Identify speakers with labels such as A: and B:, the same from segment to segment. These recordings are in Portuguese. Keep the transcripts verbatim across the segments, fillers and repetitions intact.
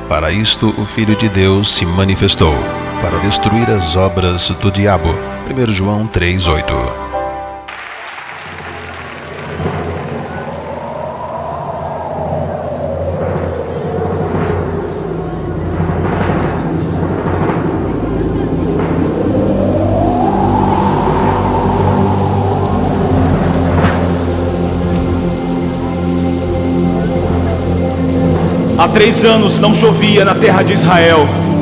A: Para isto o Filho de Deus se manifestou, para destruir as obras do diabo. primeiro João três, oito.
B: Há três anos não chovia na terra de Israel.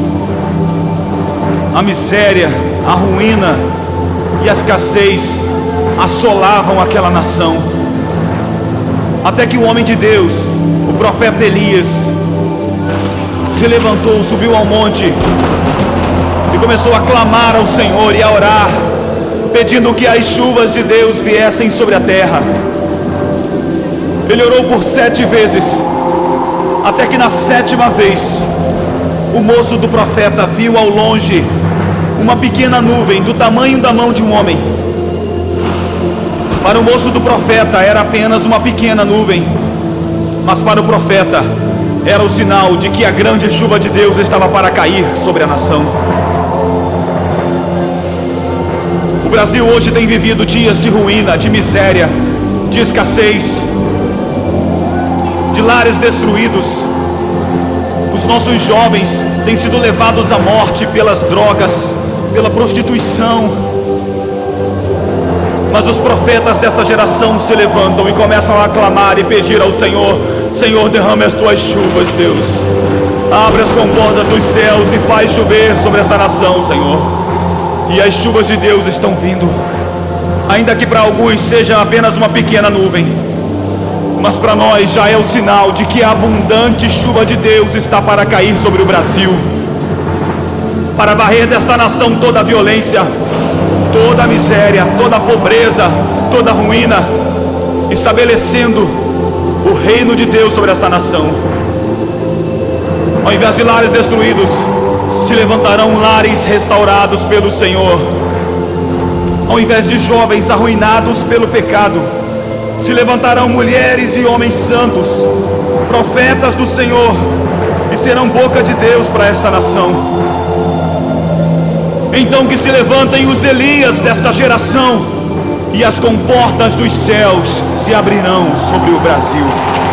B: A miséria, a ruína e a escassez assolavam aquela nação. Até que o homem de Deus, o profeta Elias, se levantou, subiu ao monte e começou a clamar ao Senhor e a orar, pedindo que as chuvas de Deus viessem sobre a terra. Ele orou por sete vezes, até que na sétima vez, o moço do profeta viu ao longe uma pequena nuvem do tamanho da mão de um homem. Para o moço do profeta era apenas uma pequena nuvem, mas para o profeta era o sinal de que a grande chuva de Deus estava para cair sobre a nação. O Brasil hoje tem vivido dias de ruína, de miséria, de escassez, de lares destruídos. Os nossos jovens têm sido levados à morte pelas drogas, pela prostituição. Mas os profetas desta geração se levantam e começam a clamar e pedir ao Senhor: Senhor, derrame as tuas chuvas, Deus. Abre as comportas dos céus e faz chover sobre esta nação, Senhor. E as chuvas de Deus estão vindo, ainda que para alguns seja apenas uma pequena nuvem, mas para nós já é o sinal de que a abundante chuva de Deus está para cair sobre o Brasil, para varrer desta nação toda a violência, toda a miséria, toda a pobreza, toda a ruína, estabelecendo o reino de Deus sobre esta nação. Ao invés de lares destruídos, se levantarão lares restaurados pelo Senhor. Ao invés de jovens arruinados pelo pecado, se levantarão mulheres e homens santos, profetas do Senhor, e serão boca de Deus para esta nação. Então que se levantem os Elias desta geração, e as comportas dos céus se abrirão sobre o Brasil.